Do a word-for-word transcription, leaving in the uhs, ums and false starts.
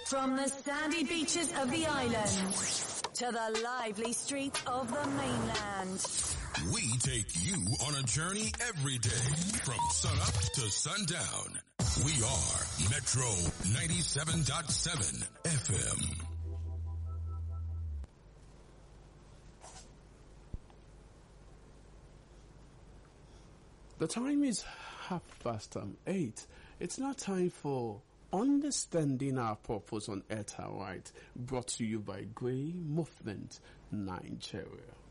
From the sandy beaches of the island to the lively streets of the mainland, we take you on a journey every day from sunup to sundown. We are Metro ninety-seven point seven F M. The time is half past um, eight. It's now time for Understanding Our Purpose on Ether White, brought to you by Grey Movement Nigeria.